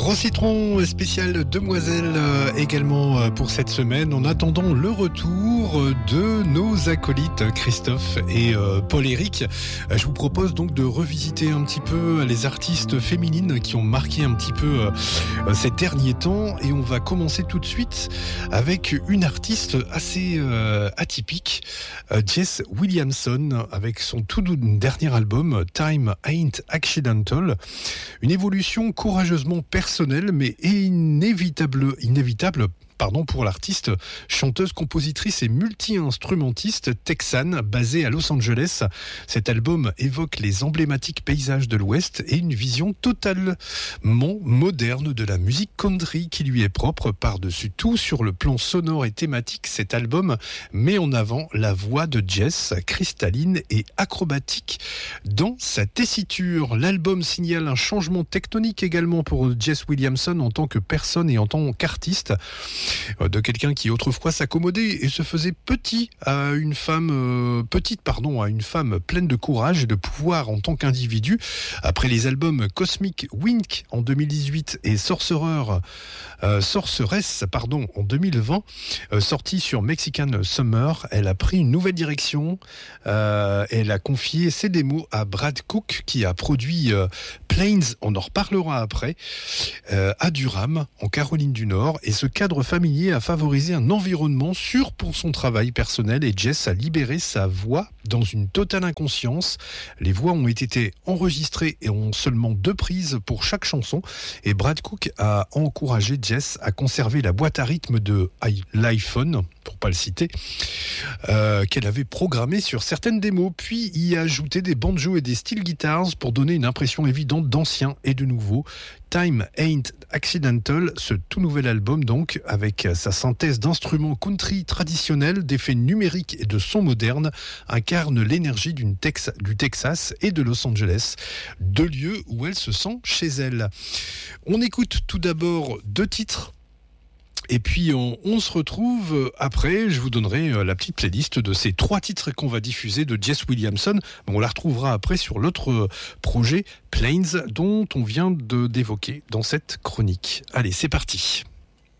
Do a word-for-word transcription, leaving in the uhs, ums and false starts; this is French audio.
Rositron spécial Demoiselle euh, également euh, pour cette semaine, en attendant le retour de nos acolytes Christophe et euh, Paul-Éric. Euh, je vous propose donc de revisiter un petit peu les artistes féminines qui ont marqué un petit peu euh, ces derniers temps, et on va commencer tout de suite avec une artiste assez euh, atypique, euh, Jess Williamson, avec son tout dernier album Time Ain't Accidental. Une évolution courageusement personnelle mais inévitable, inévitable pardon, pour l'artiste, chanteuse, compositrice et multi-instrumentiste texane basée à Los Angeles. Cet album évoque les emblématiques paysages de l'Ouest et une vision totalement moderne de la musique country qui lui est propre. Par-dessus tout, sur le plan sonore et thématique, cet album met en avant la voix de Jess, cristalline et acrobatique dans sa tessiture. L'album signale un changement tectonique également pour Jess Williamson en tant que personne et en tant qu'artiste, de quelqu'un qui autrefois s'accommodait et se faisait petit à une femme euh, petite pardon à une femme pleine de courage et de pouvoir en tant qu'individu. Après les albums Cosmic Wink en deux mille dix-huit et Sorcerer euh, Sorceress pardon en deux mille vingt, euh, sorti sur Mexican Summer, elle a pris une nouvelle direction. Euh, elle a confié ses démos à Brad Cook qui a produit euh, Plains, on en reparlera après, euh, à Durham en Caroline du Nord, et ce cadre familier a favorisé un environnement sûr pour son travail personnel, et Jess a libéré sa voix dans une totale inconscience. Les voix ont été enregistrées et ont seulement deux prises pour chaque chanson, et Brad Cook a encouragé Jess à conserver la boîte à rythme de l'iPhone, pour pas le citer, euh, qu'elle avait programmée sur certaines démos, puis y ajouter des banjos et des steel guitars pour donner une impression évidente d'ancien et de nouveau. Time Ain't Accidental, ce tout nouvel album donc, avec sa synthèse d'instruments country traditionnels, d'effets numériques et de sons modernes, incarne l'énergie d'une Tex- du Texas et de Los Angeles, deux lieux où elle se sent chez elle. On écoute tout d'abord deux titres, et puis on, on se retrouve après. Je vous donnerai la petite playlist de ces trois titres qu'on va diffuser de Jess Williamson. On la retrouvera après sur l'autre projet, Plains, dont on vient de, d'évoquer dans cette chronique. Allez, c'est parti.